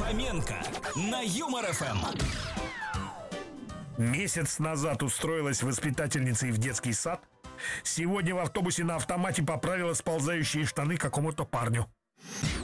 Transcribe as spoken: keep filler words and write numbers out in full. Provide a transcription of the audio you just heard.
Фоменко на Юмор эф эм. Месяц назад устроилась воспитательницей в детский сад. Сегодня в автобусе на автомате поправила сползающие штаны какому-то парню.